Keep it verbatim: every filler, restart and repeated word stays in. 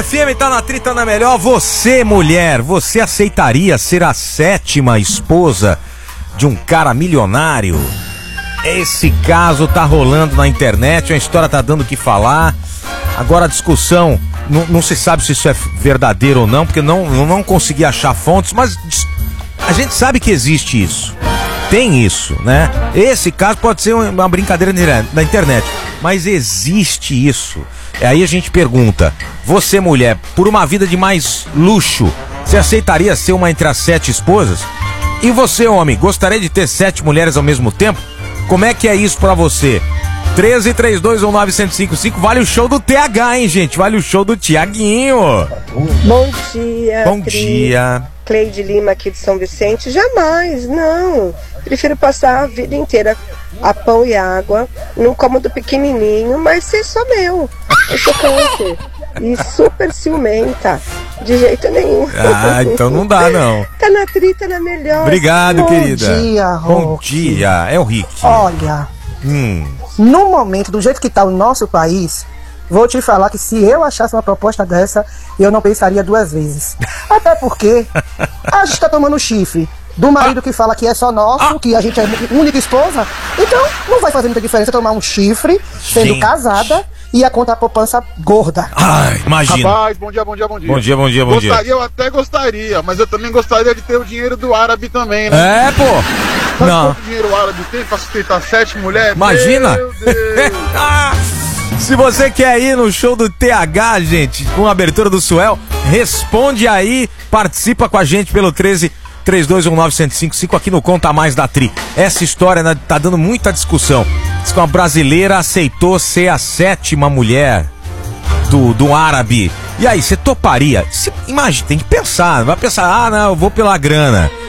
F M, tá na trita, na melhor. Você, mulher, você aceitaria ser a sétima esposa de um cara milionário? Esse caso tá rolando na internet, a história tá dando o que falar. Agora a discussão, não, não se sabe se isso é verdadeiro ou não, porque não, não consegui achar fontes, mas a gente sabe que existe isso. Tem isso, né? Esse caso pode ser uma brincadeira na internet, mas existe isso. Aí a gente pergunta, você, mulher, por uma vida de mais luxo, você aceitaria ser uma entre as sete esposas? E você, homem, gostaria de ter sete mulheres ao mesmo tempo? Como é que é isso pra você? treze, trinta e dois, nove zero cinco cinco, vale o show do T H, hein, gente? Vale o show do Tiaguinho. Bom dia. Bom Cris. dia. Cleide Lima aqui de São Vicente. Jamais, não. Prefiro passar a vida inteira a pão e água, num cômodo pequenininho, mas ser só meu. Eu sou câncer e super ciumenta. De jeito nenhum. Ah, então não dá, não. Tá na trita, na melhor. Obrigado, Bom querida. dia, Bom Roque. dia. É o Rick. Olha, Hum. no momento, do jeito que tá o nosso país, vou te falar que se eu achasse uma proposta dessa, eu não pensaria duas vezes. Até porque a gente tá tomando chifre do marido que fala que é só nosso, que a gente é única esposa. Então não vai fazer muita diferença tomar um chifre sendo Gente. casada e a conta poupança gorda. Ai, imagina. Rapaz, bom dia, bom dia, bom dia. Bom dia, bom dia, bom dia. Gostaria, eu até gostaria, mas eu também gostaria de ter o dinheiro do árabe também, né? É, pô. Sabe Não. quanto dinheiro o árabe tem pra sustentar sete mulheres? Imagina. Meu Deus. Se você quer ir no show do T H, gente, com a abertura do Suel, responde aí, participa com a gente pelo treze, trinta e dois, nove zero cinco cinco aqui no Conta Mais da Tri. Essa história, né, tá dando muita discussão. Diz que uma brasileira aceitou ser a sétima mulher do, do árabe. E aí, você toparia? Cê, imagina, tem que pensar, não vai pensar, ah, não, eu vou pela grana.